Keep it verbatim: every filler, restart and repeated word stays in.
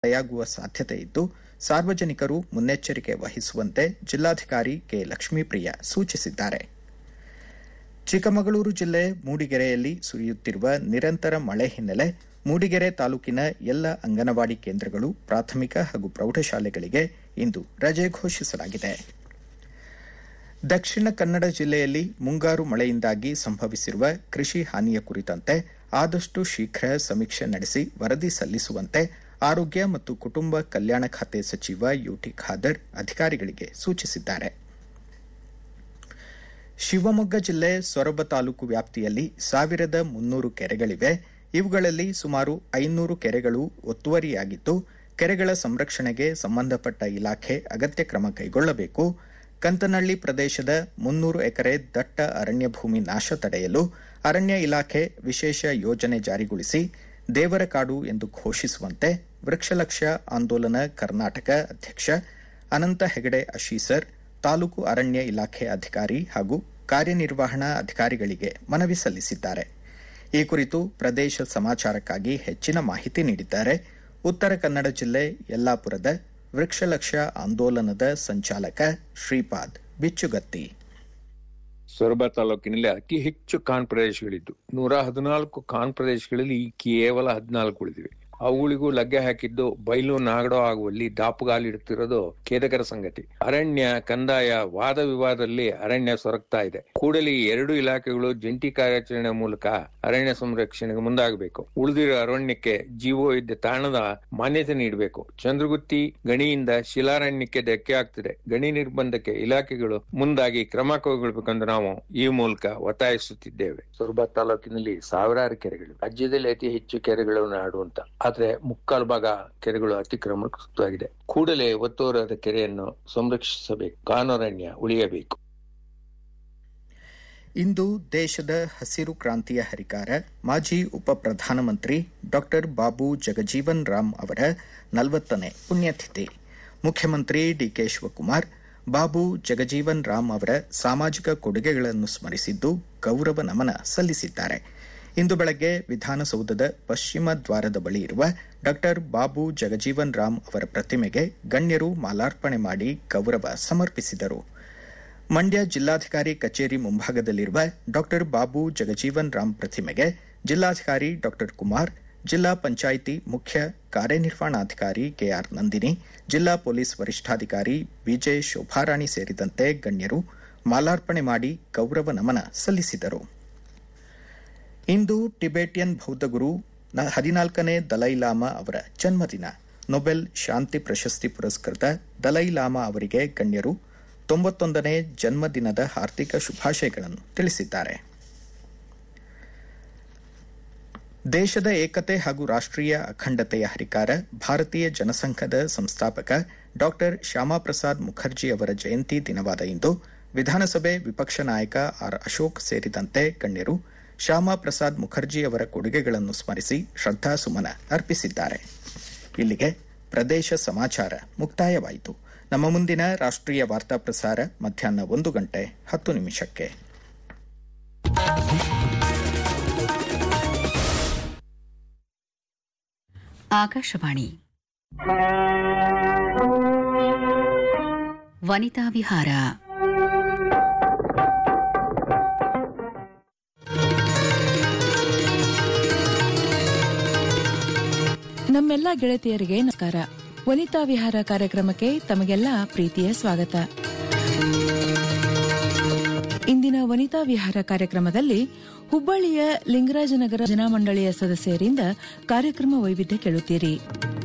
ಮಳೆಯಾಗುವ ಸಾಧ್ಯತೆ ಇದ್ದು ಸಾರ್ವಜನಿಕರು ಮುನ್ನೆಚ್ಚರಿಕೆ ವಹಿಸುವಂತೆ ಜಿಲ್ಲಾಧಿಕಾರಿ ಕೆ ಲಕ್ಷ್ಮೀಪ್ರಿಯ ಸೂಚಿಸಿದ್ದಾರೆ. ಚಿಕ್ಕಮಗಳೂರು ಜಿಲ್ಲೆ ಮೂಡಿಗೆರೆಯಲ್ಲಿ ಸುರಿಯುತ್ತಿರುವ ನಿರಂತರ ಮಳೆ ಹಿನ್ನೆಲೆ ಮೂಡಿಗೆರೆ ತಾಲೂಕಿನ ಎಲ್ಲ ಅಂಗನವಾಡಿ ಕೇಂದ್ರಗಳು, ಪ್ರಾಥಮಿಕ ಹಾಗೂ ಪ್ರೌಢಶಾಲೆಗಳಿಗೆ ಇಂದು ರಜೆ ಘೋಷಿಸಲಾಗಿದೆ. ದಕ್ಷಿಣ ಕನ್ನಡ ಜಿಲ್ಲೆಯಲ್ಲಿ ಮುಂಗಾರು ಮಳೆಯಿಂದಾಗಿ ಸಂಭವಿಸಿರುವ ಕೃಷಿ ಹಾನಿಯ ಕುರಿತಂತೆ ಆದಷ್ಟು ಶೀಘ್ರ ಸಮೀಕ್ಷೆ ನಡೆಸಿ ವರದಿ ಸಲ್ಲಿಸುವಂತೆ ಆರೋಗ್ಯ ಮತ್ತು ಕುಟುಂಬ ಕಲ್ಯಾಣ ಖಾತೆ ಸಚಿವ ಯುಟಿ ಖಾದರ್ ಅಧಿಕಾರಿಗಳಿಗೆ ಸೂಚಿಸಿದ್ದಾರೆ. ಶಿವಮೊಗ್ಗ ಜಿಲ್ಲೆ ಸೊರಬ ತಾಲೂಕು ವ್ಯಾಪ್ತಿಯಲ್ಲಿ ಸಾವಿರದ ಮುನ್ನೂರು ಕೆರೆಗಳಿವೆ. ಇವುಗಳಲ್ಲಿ ಸುಮಾರು ಐನೂರು ಕೆರೆಗಳು ಒತ್ತುವರಿಯಾಗಿದ್ದು, ಕೆರೆಗಳ ಸಂರಕ್ಷಣೆಗೆ ಸಂಬಂಧಪಟ್ಟ ಇಲಾಖೆ ಅಗತ್ಯ ಕ್ರಮ ಕೈಗೊಳ್ಳಬೇಕು. ಕಂತನಹಳ್ಳಿ ಪ್ರದೇಶದ ಮುನ್ನೂರು ಎಕರೆ ದಟ್ಟ ಅರಣ್ಯ ಭೂಮಿ ನಾಶ ತಡೆಯಲು ಅರಣ್ಯ ಇಲಾಖೆ ವಿಶೇಷ ಯೋಜನೆ ಜಾರಿಗೊಳಿಸಿ ದೇವರ ಕಾಡು ಎಂದು ಘೋಷಿಸುವಂತೆ ವೃಕ್ಷಲಕ್ಷ ಆಂದೋಲನ ಕರ್ನಾಟಕ ಅಧ್ಯಕ್ಷ ಅನಂತ ಹೆಗಡೆ ಅಶೀಸರ್ ತಾಲೂಕು ಅರಣ್ಯ ಇಲಾಖೆ ಅಧಿಕಾರಿ ಹಾಗೂ ಕಾರ್ಯನಿರ್ವಹಣಾ ಅಧಿಕಾರಿಗಳಿಗೆ ಮನವಿ ಸಲ್ಲಿಸಿದ್ದಾರೆ. ಈ ಕುರಿತು ಪ್ರದೇಶ ಸಮಾಚಾರಕ್ಕಾಗಿ ಹೆಚ್ಚಿನ ಮಾಹಿತಿ ನೀಡಿದ್ದಾರೆ ಉತ್ತರ ಕನ್ನಡ ಜಿಲ್ಲೆ ಯಲ್ಲಾಪುರದ ವೃಕ್ಷಲಕ್ಷ ಆಂದೋಲನದ ಸಂಚಾಲಕ ಶ್ರೀಪಾದ್ ಬಿಚ್ಚುಗತ್ತಿ. ಸೊರಬ ತಾಲೂಕಿನಲ್ಲಿ ಅತಿ ಹೆಚ್ಚು ಕಾನ್ ಪ್ರದೇಶಗಳಿದ್ದು ನೂರ ಹದಿನಾಲ್ಕು ಕಾನ್ ಪ್ರದೇಶಗಳಲ್ಲಿ ಕೇವಲ ಹದಿನಾಲ್ಕು ಉಳಿದಿವೆ. ಅವುಗಳಿಗೂ ಲಗ್ಗೆ ಹಾಕಿದ್ದು ಬಯಲು ನಾಗಡೋ ಆಗುವಲ್ಲಿ ದಾಪುಗಾಲಿಡುತ್ತಿರೋದು ಖೇದಕರ ಸಂಗತಿ. ಅರಣ್ಯ ಕಂದಾಯ ವಾದ ವಿವಾದದಲ್ಲಿ ಅರಣ್ಯ ಸೊರಗ್ತಾ ಇದೆ. ಕೂಡಲೇ ಈ ಎರಡು ಇಲಾಖೆಗಳು ಜಂಟಿ ಕಾರ್ಯಾಚರಣೆ ಮೂಲಕ ಅರಣ್ಯ ಸಂರಕ್ಷಣೆಗೆ ಮುಂದಾಗಬೇಕು. ಉಳಿದಿರೋ ಅರಣ್ಯಕ್ಕೆ ಜೀವೋ ಇದ್ದ ತಾಣದ ಮಾನ್ಯತೆ ನೀಡಬೇಕು. ಚಂದ್ರಗುತ್ತಿ ಗಣಿಯಿಂದ ಶಿಲಾರಣ್ಯಕ್ಕೆ ಧಕ್ಕೆ ಆಗ್ತಿದೆ. ಗಣಿ ನಿರ್ಬಂಧಕ್ಕೆ ಇಲಾಖೆಗಳು ಮುಂದಾಗಿ ಕ್ರಮ ಕೈಗೊಳ್ಳಬೇಕೆಂದು ನಾವು ಈ ಮೂಲಕ ಒತ್ತಾಯಿಸುತ್ತಿದ್ದೇವೆ. ಸೊರಬ ತಾಲೂಕಿನಲ್ಲಿ ಸಾವಿರಾರು ಕೆರೆಗಳು, ರಾಜ್ಯದಲ್ಲಿ ಅತಿ ಹೆಚ್ಚು ಕೆರೆಗಳು ನಾಡು ಅಂತ. ಆದ್ರೆ ಮುಕ್ಕಾಲು ಭಾಗ ಕೆರೆಗಳು ಅತಿಕ್ರಮಣಕ್ಕೆ ಸುತ್ತಾಗಿದೆ. ಕೂಡಲೇ ಒತ್ತುವರಿಯಾದ ಕೆರೆಯನ್ನು ಸಂರಕ್ಷಿಸಬೇಕು. ಕಾನೂರಣ್ಯ ಉಳಿಯಬೇಕು. ಇಂದು ದೇಶದ ಹಸಿರು ಕ್ರಾಂತಿಯ ಹರಿಕಾರ ಮಾಜಿ ಉಪ ಪ್ರಧಾನಮಂತ್ರಿ ಡಾಕ್ಟರ್ ಬಾಬು ಜಗಜೀವನ್ ರಾಮ್ ಅವರ ನಲವತ್ತನೇ ಪುಣ್ಯತಿಥಿ. ಮುಖ್ಯಮಂತ್ರಿ ಡಿಕೆ ಶಿವಕುಮಾರ್ ಬಾಬು ಜಗಜೀವನ್ ರಾಮ್ ಅವರ ಸಾಮಾಜಿಕ ಕೊಡುಗೆಗಳನ್ನು ಸ್ಮರಿಸಿದ್ದು ಗೌರವ ನಮನ ಸಲ್ಲಿಸಿದ್ದಾರೆ. ಇಂದು ಬೆಳಗ್ಗೆ ವಿಧಾನಸೌಧದ ಪಶ್ಚಿಮ ದ್ವಾರದ ಬಳಿ ಇರುವ ಡಾಕ್ಟರ್ ಬಾಬು ಜಗಜೀವನ್ ರಾಮ್ ಅವರ ಪ್ರತಿಮೆಗೆ ಗಣ್ಯರು ಮಾಲಾರ್ಪಣೆ ಮಾಡಿ ಗೌರವ ಸಮರ್ಪಿಸಿದರು. ಮಂಡ್ಯ ಜಿಲ್ಲಾಧಿಕಾರಿ ಕಚೇರಿ ಮುಂಭಾಗದಲ್ಲಿರುವ ಡಾಕ್ಟರ್ ಬಾಬು ಜಗಜೀವನ್ ರಾಮ್ ಪ್ರತಿಮೆಗೆ ಜಿಲ್ಲಾಧಿಕಾರಿ ಡಾಕ್ಟರ್ ಕುಮಾರ್, ಜಿಲ್ಲಾ ಪಂಚಾಯಿತಿ ಮುಖ್ಯ ಕಾರ್ಯನಿರ್ವಹಣಾಧಿಕಾರಿ ಕೆಆರ್ ನಂದಿನಿ, ಜಿಲ್ಲಾ ಪೊಲೀಸ್ ವರಿಷ್ಠಾಧಿಕಾರಿ ವಿಜೆ ಶೋಭಾರಾಣಿ ಸೇರಿದಂತೆ ಗಣ್ಯರು ಮಾಲಾರ್ಪಣೆ ಮಾಡಿ ಗೌರವ ನಮನ ಸಲ್ಲಿಸಿದರು. ಇಂದು ಟಿಬೆಟಿಯನ್ ಬೌದ್ಧಗುರು ಹದಿನಾಲ್ಕನೇ ದಲೈಲಾಮಾ ಅವರ ಜನ್ಮದಿನ. ನೊಬೆಲ್ ಶಾಂತಿ ಪ್ರಶಸ್ತಿ ಪುರಸ್ಕೃತ ದಲೈಲಾಮಾ ಅವರಿಗೆ ಗಣ್ಯರು ತೊಂಬತ್ತೊಂದನೇ ಜನ್ಮದಿನದ ಹಾರ್ದಿಕ ಶುಭಾಶಯಗಳನ್ನು ತಿಳಿಸಿದ್ದಾರೆ. ದೇಶದ ಏಕತೆ ಹಾಗೂ ರಾಷ್ಟ್ರೀಯ ಅಖಂಡತೆಯ ಹರಿಕಾರ ಭಾರತೀಯ ಜನಸಂಘದ ಸಂಸ್ಥಾಪಕ ಡಾಕ್ಟರ್ ಶ್ಯಾಮಾಪ್ರಸಾದ್ ಮುಖರ್ಜಿ ಅವರ ಜಯಂತಿ ದಿನವಾದ ಇಂದು ವಿಧಾನಸಭೆ ವಿಪಕ್ಷ ನಾಯಕ ಆರ್ ಅಶೋಕ್ ಸೇರಿದಂತೆ ಗಣ್ಯರು ಶ್ಯಾಮಾ ಪ್ರಸಾದ್ ಮುಖರ್ಜಿ ಅವರ ಕೊಡುಗೆಗಳನ್ನು ಸ್ಮರಿಸಿ ಶ್ರದ್ಧಾಸುಮನ ಅರ್ಪಿಸಿದ್ದಾರೆ. ಇಲ್ಲಿಗೆ ಪ್ರದೇಶ ಸಮಾಚಾರ ಮುಕ್ತಾಯವಾಯಿತು. ನಮ್ಮ ಮುಂದಿನ ರಾಷ್ಟ್ರೀಯ ವಾರ್ತಾ ಪ್ರಸಾರ ಮಧ್ಯಾಹ್ನ ಒಂದು ಗಂಟೆ ಹತ್ತು ನಿಮಿಷಕ್ಕೆ. ಆಕಾಶವಾಣಿ ವನಿತಾ ವಿಹಾರ. ನಮ್ಮೆಲ್ಲ ಗೆಳತಿಯರಿಗೆ ನಮಸ್ಕಾರ. ವನಿತಾ ವಿಹಾರ ಕಾರ್ಯಕ್ರಮಕ್ಕೆ ತಮಗೆಲ್ಲ ಪ್ರೀತಿಯ ಸ್ವಾಗತ. ಇಂದಿನ ವನಿತಾ ವಿಹಾರ ಕಾರ್ಯಕ್ರಮದಲ್ಲಿ ಹುಬ್ಬಳ್ಳಿಯ ಲಿಂಗರಾಜನಗರ ಜನಮಂಡಳಿಯ ಸದಸ್ಯರಿಂದ ಕಾರ್ಯಕ್ರಮ ವೈವಿಧ್ಯ ಕೇಳುತ್ತೀರಿ.